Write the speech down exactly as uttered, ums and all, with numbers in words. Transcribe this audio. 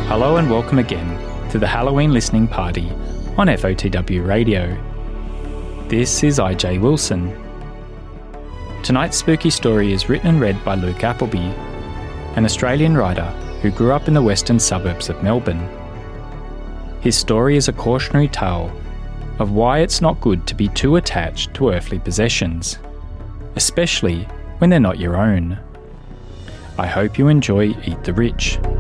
Hello and welcome again to the Halloween listening party on F O T W Radio. This is I J Wilson. Tonight's spooky story is written and read by Luke Appleby, an Australian writer who grew up in the western suburbs of Melbourne. His story is a cautionary tale of why it's not good to be too attached to earthly possessions, especially when they're not your own. I hope you enjoy Eat the Rich.